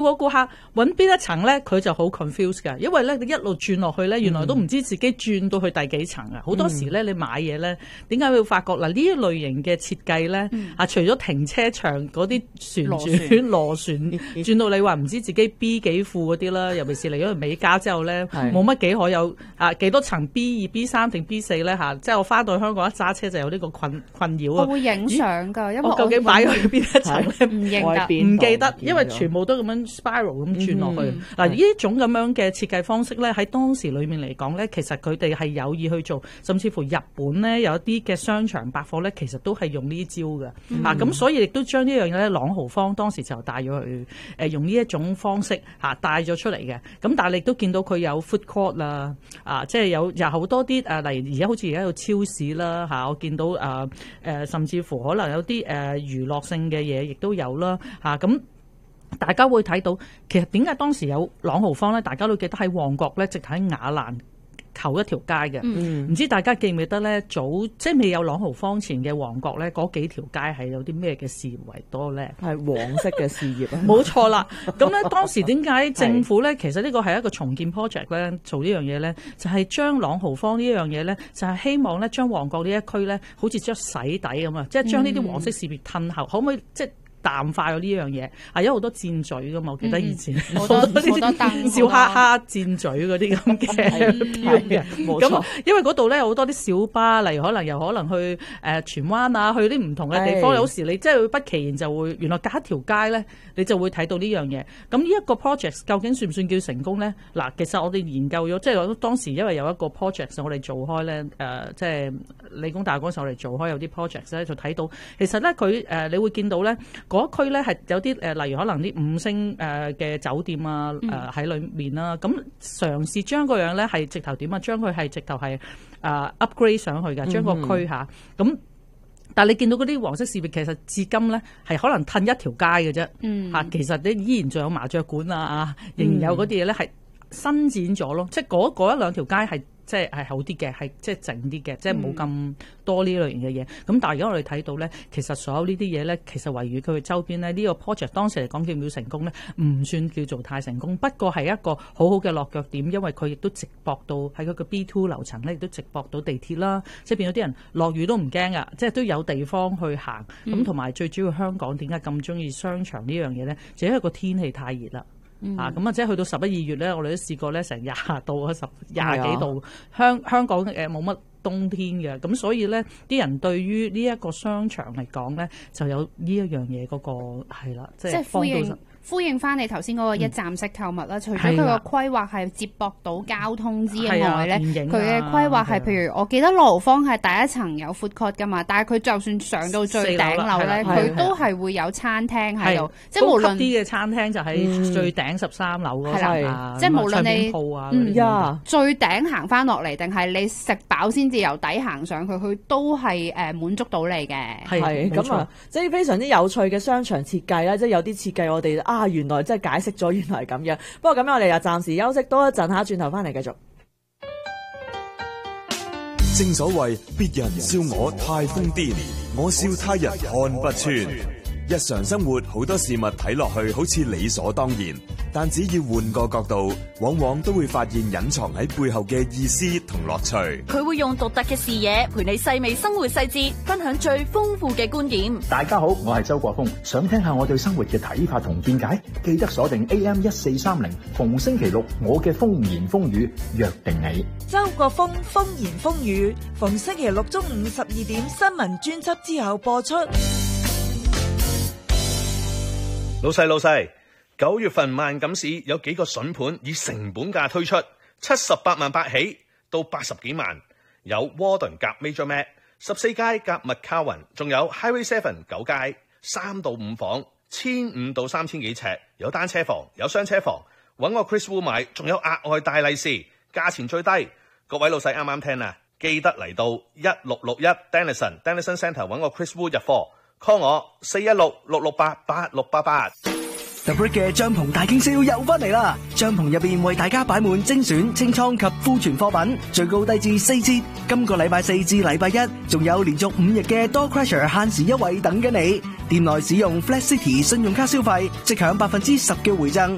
個顧客揾邊一層咧，佢就好 confused 㗎，因為咧你一路轉落去咧，原來都唔知自己轉到去第幾層啊！好多時咧，你買嘢咧，點解會發覺嗱呢一類型嘅設計咧除咗停車場嗰啲旋轉螺旋轉到你話唔知自己 B 幾庫嗰啲啦，尤其是嚟咗美加之後咧，冇乜幾可有幾多層 B2、B3定 B4咧嚇，即係我翻到去香港一揸車就有呢個困擾啊！ 我會影相㗎，因為我究竟擺去邊一層咧？ 唔認得， 唔記得，因為全部都咁樣 spiral 咁轉落去。嗱呢種咁樣嘅設計方式咧，喺當時裏面嚟講咧，其實佢哋係有意去做，甚至乎日本咧有一啲嘅商場百貨咧，其實都係用呢招嘅。咁所以亦都將呢樣嘢咧，朗豪坊當時就帶咗去用呢一種方式帶咗出嚟嘅。咁但係你亦都見到佢有 food court 啦，即係有好多啲例如而家好似而家有超市啦我見到甚至乎可能有啲娛樂性嘅嘢亦都有啦咁。大家會睇到，其實點解當時有朗豪坊咧？大家都記得喺旺角咧，直喺雅蘭頭一條街嘅。唔知大家記唔記得咧？即係未有朗豪坊前嘅旺角咧，嗰幾條街係有啲咩嘅事業為多咧？ 係黃色嘅事業啊！ 冇錯啦。咁咧當時點解政府咧，其實呢個係一個重建 project 咧，做呢樣嘢咧，就係將朗豪坊呢樣嘢咧，就係希望咧將旺角呢一區咧，好似將洗底咁啊！即係將呢啲黃色事業褪後，可唔可以即係淡化咗呢樣嘢？有好多箭嘴噶嘛，我記得以前好多燈笑哈哈箭嘴嗰啲咁嘅標嘅。咁因為嗰度咧有好多啲小巴，例如可能去荃灣啊，去啲唔同嘅地方。有時你即係不其然就會原來隔一條街咧，你就會睇到呢樣嘢。咁呢一個 project 究竟算唔算叫成功咧？嗱，其實我哋研究咗，即係當時因為有一個 project 我哋做開咧，即係理工大學嗰時我哋做開有啲 project 咧，就睇到其實咧佢你會見到咧。嗰區咧係有啲例如可能啲5星嘅酒店啊喺裏面啦，咁嘗試將嗰樣咧係直頭點啊？將佢係直頭係upgrade 上去嘅，將個區下咁。但係你見到嗰啲黃色事業，其實至今咧係可能褪一條街嘅啫。其實你依然仲有麻雀館啊，仍然有嗰啲嘢咧係伸展咗咯。即係嗰一兩條街係。即係好啲嘅，係即係靜啲嘅，即係冇咁多呢類型嘅嘢。咁但係而家我哋睇到咧，其實所有呢啲嘢咧，其實圍繞佢嘅周邊咧，呢個 project 當時嚟講叫唔叫成功咧？唔算叫做太成功，不過係一個好好嘅落腳點，因為佢亦都直駁到喺佢個 B2 樓層咧，亦都直駁到地鐵啦，即係變咗啲人落雨都唔驚噶，即係都有地方去行。咁同埋最主要香港點解咁中意商場呢樣嘢咧？就因為個天氣太熱啦。咁即係去到11、2月咧，我哋都試過咧成20度啊，20幾度。香港冇乜冬天嘅，咁所以咧啲人對於呢一個商場嚟講咧，就有呢一樣嘢嗰個係啦，即係呼應翻你頭先嗰個一站式購物啦。除咗佢個規劃係接駁到交通之外咧，佢嘅規劃係譬如我記得朗豪坊係第一層有 food court 噶嘛，但係佢就算上到最頂樓咧，佢都係會有餐廳喺度，即係無論啲嘅餐廳就喺最頂13樓嗰層啊， 即係無論你最頂行翻落嚟，定係你食飽先至由底行上去，佢都係滿足到你嘅。 係咁啊，即係非常之有趣嘅商場設計啦，即係有啲設計我哋原來即係解釋咗，原來係咁樣。不過咁樣我哋就暫時休息多一陣嚇，轉頭翻嚟繼續。 正所謂別人笑我太瘋癲，我笑他人看不穿。日常生活好多事物睇落去好似理所當然，但只要換個角度，往往都會發現隱藏喺背後嘅意思同樂趣。 佢會用獨特嘅視野陪你細味生活細節，分享最豐富嘅觀點。 大家好，我係周國峰，想聽下我對生活嘅睇法同見解，記得鎖定 AM1430，逢星期六我嘅風言風語約定你。 周國峰風言風語，逢星期六中午12點新聞專輯之後播出。 老細，9月份萬錦市有幾個筍盤以成本價推出，78萬8起到80幾萬，有 Warden 夾 Major Mac 14街夾 McCowan， 仲有 Highway 7 9街3到5房，1500到3000幾尺，有單車房，有雙車房，搵我 Chris Wu 買，仲有額外大利是，價錢最低。各位老細啱啱聽啊，記得嚟到1661 Dennison Centre 搵我 Chris Wu 入貨。call 我416-668-8688。 The Brick 嘅帳篷大傾銷又翻嚟啦！帳篷入邊為大家擺滿精選清倉及庫存貨品，最高低至4折。今個禮拜4至禮拜1，仲有連續5日嘅 Door Crusher 限時優惠等緊你。店內使用 Flat City 信用卡消費，即享10%嘅回贈。